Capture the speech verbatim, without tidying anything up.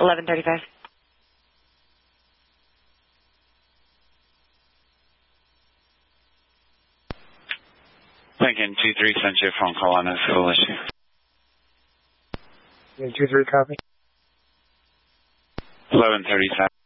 eleven thirty-five. Lincoln two three sent you a phone call on a fuel issue. Lincoln two three, copy. eleven thirty-seven.